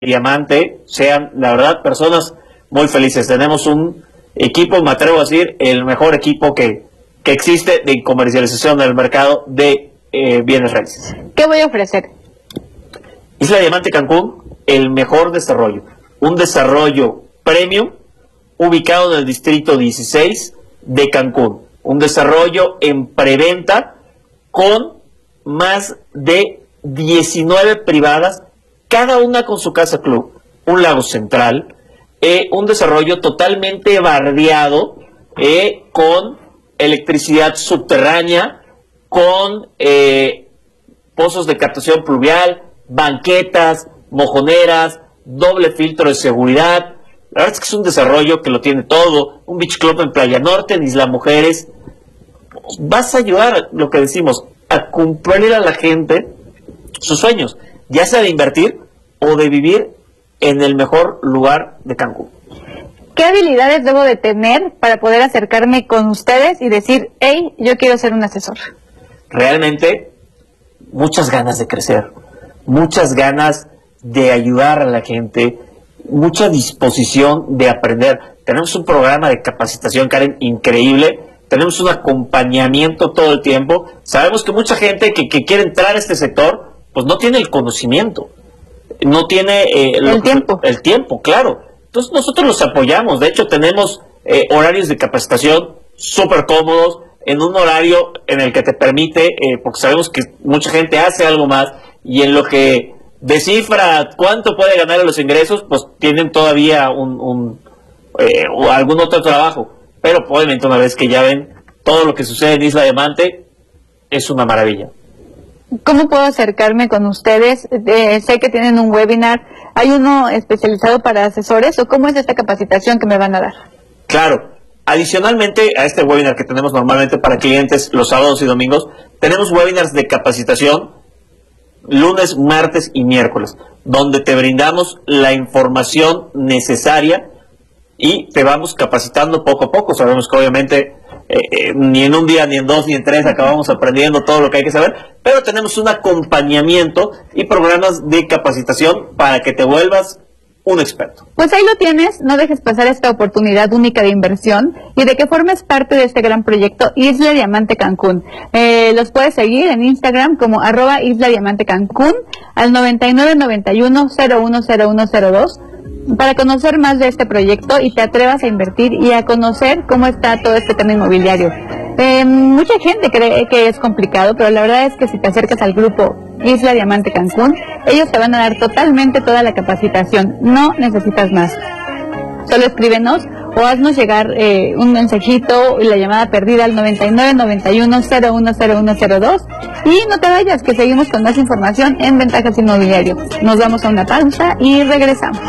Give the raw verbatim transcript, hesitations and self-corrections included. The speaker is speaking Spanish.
Diamante sean, la verdad, personas muy felices. Tenemos un equipo, me atrevo a decir, el mejor equipo que, que existe de comercialización del mercado de eh, bienes raíces. ¿Qué voy a ofrecer? Isla Diamante Cancún, el mejor desarrollo. Un desarrollo premium ubicado en el distrito dieciséis de Cancún. Un desarrollo en preventa con más de diecinueve privadas, cada una con su casa club, un lago central, eh, un desarrollo totalmente bardeado, eh, con electricidad subterránea, con eh, pozos de captación pluvial, banquetas, mojoneras, doble filtro de seguridad. La verdad es que es un desarrollo que lo tiene todo, un beach club en Playa Norte, en Isla Mujeres. Vas a ayudar, lo que decimos, a cumplir a la gente sus sueños, ya sea de invertir o de vivir en el mejor lugar de Cancún. ¿Qué habilidades debo de tener para poder acercarme con ustedes y decir, hey, yo quiero ser un asesor? Realmente, muchas ganas de crecer, muchas ganas de ayudar a la gente, mucha disposición de aprender. Tenemos un programa de capacitación, Karen, increíble. Tenemos un acompañamiento todo el tiempo. Sabemos que mucha gente que, que quiere entrar a este sector, pues no tiene el conocimiento, no tiene eh, el lo, tiempo. El tiempo, claro. Entonces nosotros los apoyamos. De hecho, tenemos eh, horarios de capacitación súper cómodos, en un horario en el que te permite, eh, porque sabemos que mucha gente hace algo más, y en lo que descifra cuánto puede ganar en los ingresos, pues tienen todavía un, un eh, o algún otro trabajo. Pero obviamente una vez que ya ven todo lo que sucede en Isla Diamante, es una maravilla. ¿Cómo puedo acercarme con ustedes? Eh, sé que tienen un webinar. ¿Hay uno especializado para asesores o cómo es esta capacitación que me van a dar? Claro. Adicionalmente a este webinar que tenemos normalmente para clientes los sábados y domingos, tenemos webinars de capacitación lunes, martes y miércoles, donde te brindamos la información necesaria y te vamos capacitando poco a poco. Sabemos que obviamente eh, eh, ni en un día, ni en dos, ni en tres acabamos aprendiendo todo lo que hay que saber, pero tenemos un acompañamiento y programas de capacitación para que te vuelvas un experto. Pues ahí lo tienes, no dejes pasar esta oportunidad única de inversión y de que formes parte de este gran proyecto Isla Diamante Cancún. Eh, los puedes seguir en Instagram como arroba Isla Diamante Cancún al noventa y nueve, noventa y uno, cero uno cero uno cero dos para conocer más de este proyecto y te atrevas a invertir y a conocer cómo está todo este tema inmobiliario. Eh, mucha gente cree que es complicado, pero la verdad es que si te acercas al grupo Isla Diamante Cancún, ellos te van a dar totalmente toda la capacitación, no necesitas más. Solo escríbenos o haznos llegar eh, un mensajito y la llamada perdida al noventa y nueve, noventa y uno, cero uno cero uno cero dos y no te vayas, que seguimos con más información en Ventajas Inmobiliario. Nos vamos a una pausa y regresamos.